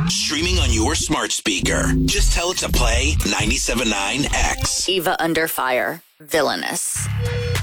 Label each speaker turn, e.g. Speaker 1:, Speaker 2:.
Speaker 1: Streaming on your smart speaker. Just tell it to play 97.9 X.
Speaker 2: Eva Under Fire. Villainous.